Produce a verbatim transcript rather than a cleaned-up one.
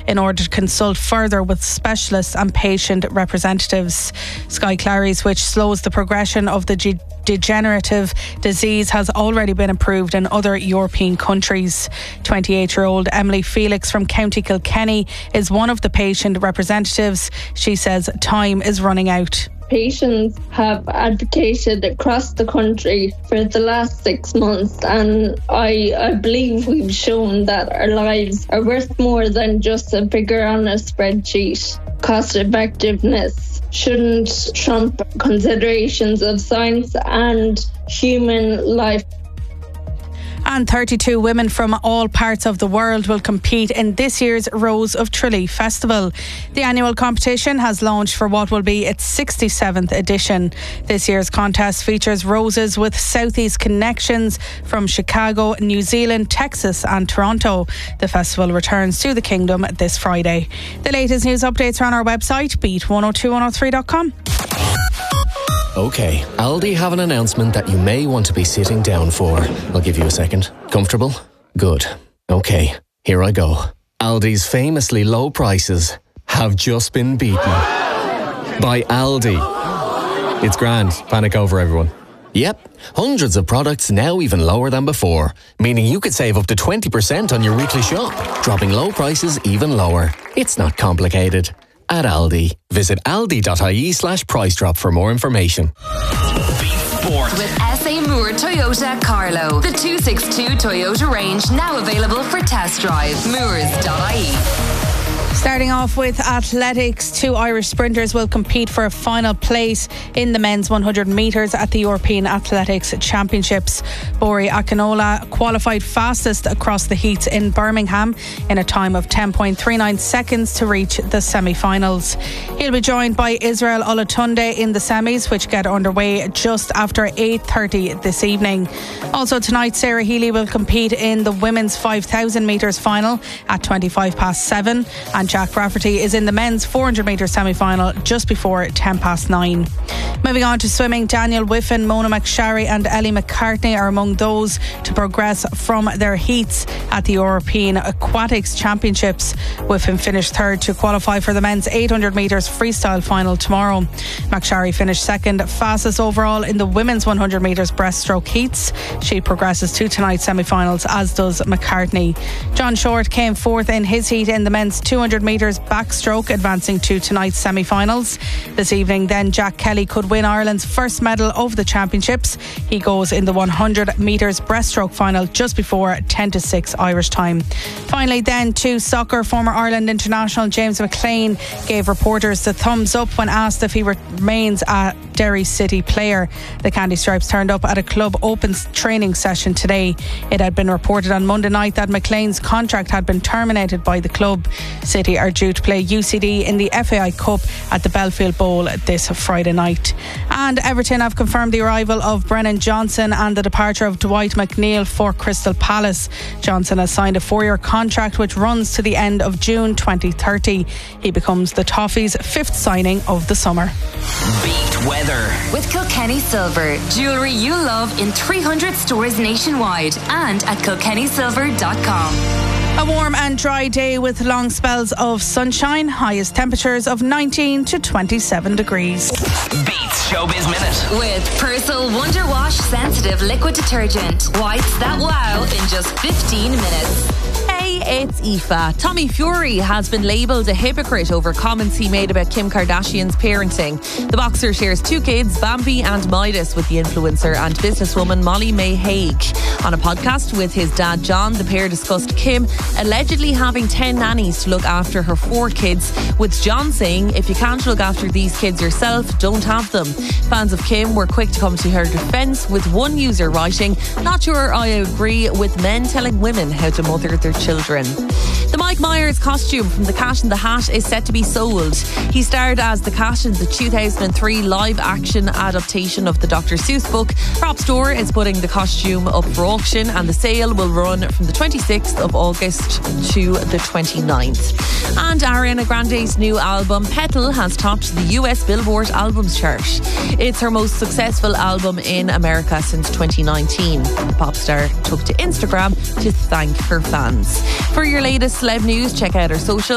in order to consult further with specialists and patient representatives. Skyclarys, which slows the progression of the ge- degenerative disease, has already been approved in other European countries. twenty-eight-year-old Emily Felix from County Kilkenny is one of the patient representatives. She says time is running out. Patients have advocated across the country for the last six months, and I, I believe we've shown that our lives are worth more than just a figure on a spreadsheet. Cost effectiveness shouldn't trump considerations of science and human life. And thirty-two women from all parts of the world will compete in this year's Rose of Tralee Festival. The annual competition has launched for what will be its sixty-seventh edition. This year's contest features roses with Southeast connections from Chicago, New Zealand, Texas and Toronto. The festival returns to the Kingdom this Friday. The latest news updates are on our website, beat one oh two one oh three dot com. OK, Aldi have an announcement that you may want to be sitting down for. I'll give you a second. Comfortable? Good. OK, here I go. Aldi's famously low prices have just been beaten by Aldi. It's grand. Panic over, everyone. Yep, hundreds of products now even lower than before, meaning you could save up to twenty percent on your weekly shop, dropping low prices even lower. It's not complicated. At Aldi. Visit aldi.ie slash price drop for more information. Beat Sport with S A Moore Toyota Carlow. The two sixty-two Toyota range now available for test drive. Moores dot I E. Starting off with athletics, two Irish sprinters will compete for a final place in the men's one hundred metres at the European Athletics Championships. Bori Akinola qualified fastest across the heats in Birmingham in a time of ten point three nine seconds to reach the semi-finals. He'll be joined by Israel Olatunde in the semis, which get underway just after eight thirty this evening. Also tonight, Sarah Healy will compete in the women's five thousand metres final at twenty-five past seven, and Jack Rafferty is in the men's four hundred metres semi-final just before ten past nine. Moving on to swimming, Daniel Whiffen, Mona McSharry and Ellie McCartney are among those to progress from their heats at the European Aquatics Championships. Whiffen finished third to qualify for the men's eight hundred metres freestyle final tomorrow. McSharry finished second fastest overall in the women's one hundred metres breaststroke heats. She progresses to tonight's semi-finals, as does McCartney. John Short came fourth in his heat in the men's two hundred metres backstroke, advancing to tonight's semi-finals. This evening then, Jack Kelly could win Ireland's first medal of the championships. He goes in the one hundred metres breaststroke final just before ten to six Irish time. Finally then, to soccer, former Ireland international James McLean gave reporters the thumbs up when asked if he remains a Derry City player. The Candy Stripes turned up at a club open training session today. It had been reported on Monday night that McLean's contract had been terminated by the club. City are due to play U C D in the F A I Cup at the Belfield Bowl this Friday night. And Everton have confirmed the arrival of Brennan Johnson and the departure of Dwight McNeil for Crystal Palace. Johnson has signed a four-year contract which runs to the end of June twenty thirty. He becomes the Toffees' fifth signing of the summer. Beat weather with Kilkenny Silver, jewellery you love in three hundred stores nationwide and at kilkenny silver dot com. A warm and dry day with long spells of sunshine, highest temperatures of nineteen to twenty-seven degrees. Beats Showbiz Minute with Persil Wonder Wash Sensitive Liquid Detergent. Whites that wow in just fifteen minutes. Hey, it's Aoife. Tommy Fury has been labelled a hypocrite over comments he made about Kim Kardashian's parenting. The boxer shares two kids, Bambi and Midas, with the influencer and businesswoman Molly May Haig. On a podcast with his dad John, the pair discussed Kim allegedly having ten nannies to look after her four kids, with John saying, if you can't look after these kids yourself, don't have them. Fans of Kim were quick to come to her defence, with one user writing, not sure I agree with men telling women how to mother their children. The Mike Myers costume from The Cat in the Hat is set to be sold. He starred as the cat in the two thousand three live-action adaptation of the Doctor Seuss book. Prop Store is putting the costume up for auction, and the sale will run from the twenty-sixth of August to the twenty-ninth. And Ariana Grande's new album Petal has topped the U S Billboard Albums chart. It's her most successful album in America since twenty nineteen. The pop star took to Instagram to thank her fans. For your latest celeb news, check out our social